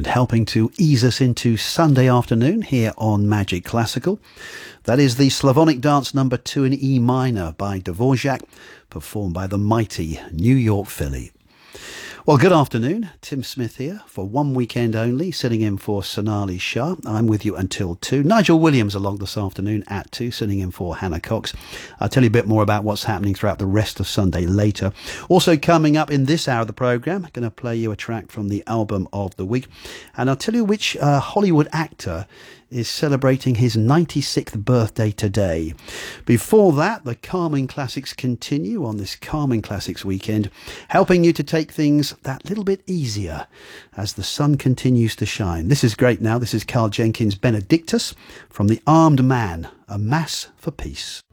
and helping to ease us into Sunday afternoon here on Magic Classical. That is the Slavonic Dance number 2 in E minor by Dvorak, performed by the mighty New York Philly. Well, good afternoon. Tim Smith here for one weekend only, sitting in for Sonali Shah. I'm with you until 2. Nigel Williams along this afternoon at 2, sitting in for Hannah Cox. I'll tell you a bit more about what's happening throughout the rest of Sunday later. Also coming up in this hour of the programme, I'm going to play you a track from the album of the week. And I'll tell you which Hollywood actor is celebrating his 96th birthday today. Before that, the Calming Classics continue on this Calming Classics weekend, helping you to take things that little bit easier as the sun continues to shine. This is great now. This is Carl Jenkins' Benedictus from The Armed Man, a Mass for Peace.